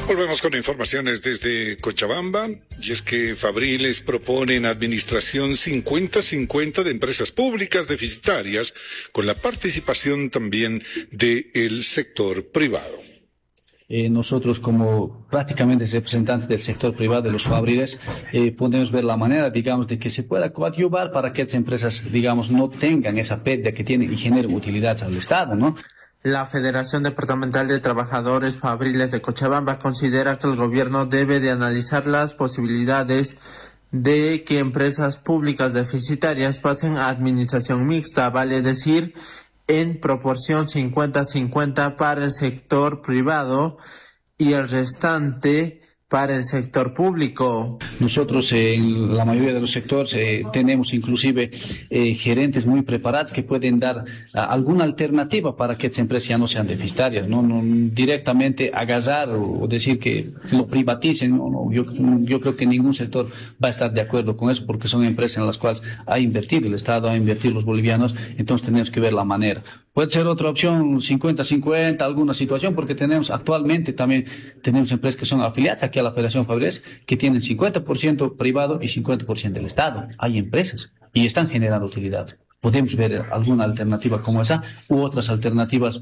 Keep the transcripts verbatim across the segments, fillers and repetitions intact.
Volvemos con informaciones desde Cochabamba, y es que Fabriles propone en administración cincuenta cincuenta de empresas públicas deficitarias, con la participación también del sector privado. Eh, nosotros como prácticamente representantes del sector privado de los Fabriles eh, podemos ver la manera, digamos, de que se pueda coadyuvar para que estas empresas, digamos, no tengan esa pérdida que tienen y generen utilidades al Estado, ¿no? La Federación Departamental de Trabajadores Fabriles de Cochabamba considera que el gobierno debe de analizar las posibilidades de que empresas públicas deficitarias pasen a administración mixta, vale decir, en proporción cincuenta cincuenta para el sector privado y el restante para el sector público. Nosotros eh, en la mayoría de los sectores eh, tenemos inclusive eh, gerentes muy preparados que pueden dar uh, alguna alternativa para que estas empresas ya no sean deficitarias, no, no directamente agasar o, o decir que lo privaticen. No, no, yo, yo creo que ningún sector va a estar de acuerdo con eso, porque son empresas en las cuales ha invertido el Estado, ha invertido los bolivianos, entonces tenemos que ver la manera. Puede ser otra opción, cincuenta cincuenta, alguna situación, porque tenemos actualmente también tenemos empresas que son afiliadas aquí a la Federación Fabriles, que tienen cincuenta por ciento privado y cincuenta por ciento del Estado. Hay empresas y están generando utilidad. Podemos ver alguna alternativa como esa u otras alternativas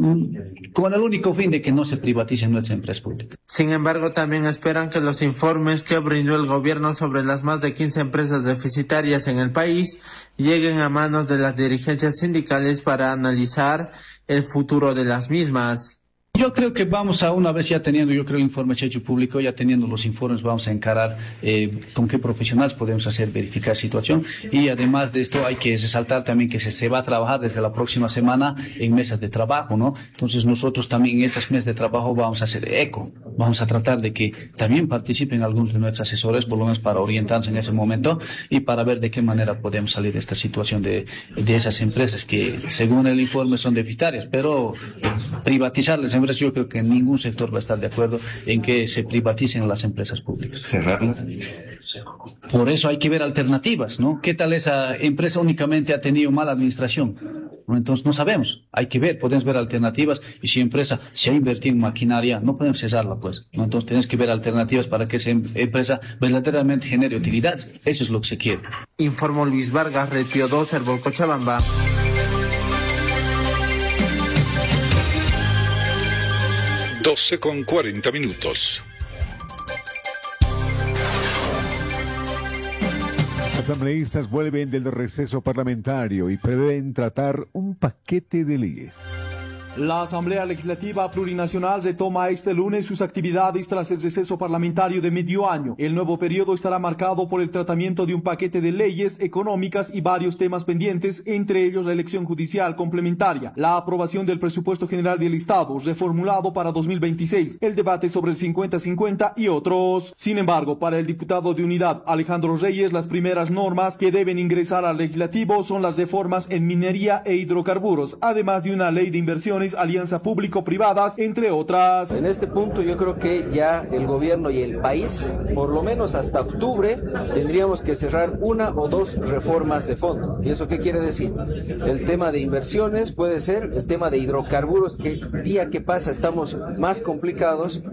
con el único fin de que no se privaticen nuestras empresas públicas. Sin embargo, también esperan que los informes que brindó el gobierno sobre las más de quince empresas deficitarias en el país lleguen a manos de las dirigencias sindicales para analizar el futuro de las mismas. Yo creo que vamos a, una vez ya teniendo, yo creo, el informe hecho público, ya teniendo los informes, vamos a encarar eh, con qué profesionales podemos hacer verificar situación. Y además de esto hay que resaltar también que se, se va a trabajar desde la próxima semana en mesas de trabajo, ¿no? Entonces nosotros también en estas mesas de trabajo vamos a hacer eco, vamos a tratar de que también participen algunos de nuestros asesores, por lo menos para orientarnos en ese momento y para ver de qué manera podemos salir de esta situación de, de esas empresas que según el informe son deficitarias, pero privatizarles empresas, yo creo que ningún sector va a estar de acuerdo en que se privaticen las empresas públicas. ¿Cerrarlas? Por eso hay que ver alternativas, ¿no? ¿Qué tal esa empresa únicamente ha tenido mala administración? ¿No? Entonces no sabemos, hay que ver, podemos ver alternativas, y si empresa se ha invertido en maquinaria, no podemos cesarla, pues, ¿no? Entonces tenemos que ver alternativas para que esa empresa verdaderamente genere utilidad. Eso es lo que se quiere. Informó Luis Vargas, Retio dos, Herbol, Cochabamba. doce con cuarenta minutos. Asambleístas vuelven del receso parlamentario y prevén tratar un paquete de leyes. La Asamblea Legislativa Plurinacional retoma este lunes sus actividades tras el receso parlamentario de medio año. El nuevo periodo estará marcado por el tratamiento de un paquete de leyes económicas y varios temas pendientes, entre ellos la elección judicial complementaria, la aprobación del presupuesto general del Estado, reformulado para dos mil veintiséis, el debate sobre el cincuenta cincuenta y otros. Sin embargo, para el diputado de Unidad, Alejandro Reyes, las primeras normas que deben ingresar al legislativo son las reformas en minería e hidrocarburos, además de una ley de inversiones, alianza público-privadas, entre otras. En este punto yo creo que ya el gobierno y el país, por lo menos hasta octubre, tendríamos que cerrar una o dos reformas de fondo. ¿Y eso qué quiere decir? El tema de inversiones puede ser, el tema de hidrocarburos, que día que pasa estamos más complicados.